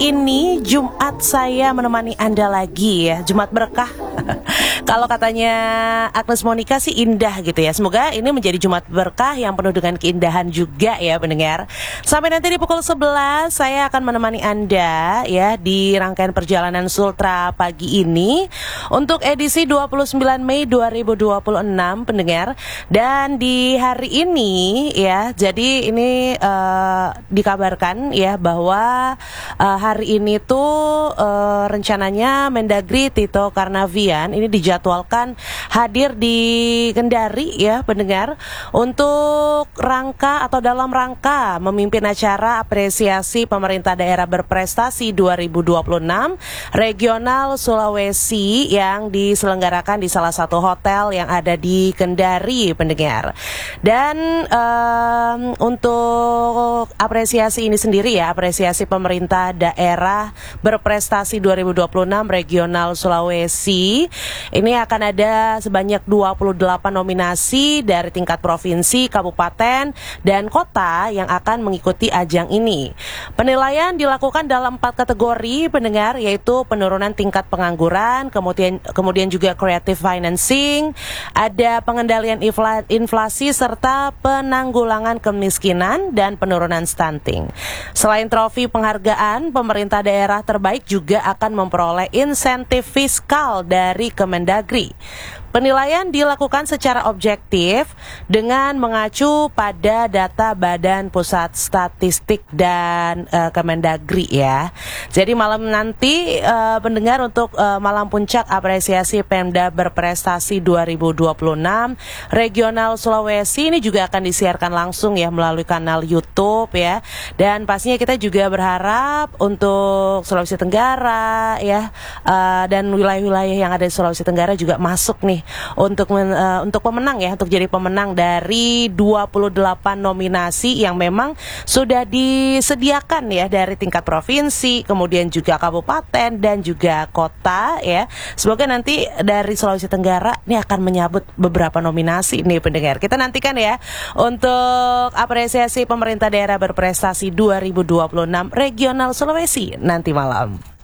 ini Jumat saya menemani Anda lagi ya, Jumat berkah. Kalau katanya Agnes Monica sih indah gitu ya. Semoga ini menjadi Jumat berkah yang penuh dengan keindahan juga ya pendengar. Sampai nanti di pukul 11 saya akan menemani Anda ya di rangkaian perjalanan Sultra pagi ini untuk edisi 29 Mei 2026 pendengar. Dan di hari ini ya, jadi ini dikabarkan ya bahwa hari ini tuh rencananya Mendagri Tito Karnavian ini dijadwalkan hadir di Kendari ya pendengar untuk rangka atau dalam rangka memimpin acara apresiasi pemerintah daerah berprestasi 2026 regional Sulawesi yang diselenggarakan di salah satu hotel yang ada di Kendari pendengar. Dan untuk apresiasi ini sendiri ya, apresiasi pemerintah daerah berprestasi 2026 regional Sulawesi ini akan ada sebanyak 28 nominasi dari tingkat provinsi, kabupaten, dan kota yang akan mengikuti ajang ini. Penilaian dilakukan dalam 4 kategori pendengar, yaitu penurunan tingkat pengangguran, kemudian juga creative financing, ada pengendalian inflasi serta penanggulangan kemiskinan dan penurunan stunting. Selain trofi penghargaan, pemerintah daerah terbaik juga akan memperoleh insentif fiskal dari Kemendagri. Penilaian dilakukan secara objektif dengan mengacu pada data Badan Pusat Statistik dan Kemendagri ya. Jadi malam nanti pendengar untuk malam puncak apresiasi Pemda berprestasi 2026 regional Sulawesi ini juga akan disiarkan langsung ya melalui kanal YouTube ya. Dan pastinya kita juga berharap untuk Sulawesi Tenggara ya dan wilayah-wilayah yang ada di Sulawesi Tenggara juga masuk nih untuk pemenang ya, untuk jadi pemenang dari 28 nominasi yang memang sudah disediakan ya dari tingkat provinsi, kemudian juga kabupaten dan juga kota ya. Semoga nanti dari Sulawesi Tenggara ini akan menyabut beberapa nominasi nih pendengar. Kita nantikan ya untuk apresiasi pemerintah daerah berprestasi 2026 regional Sulawesi nanti malam.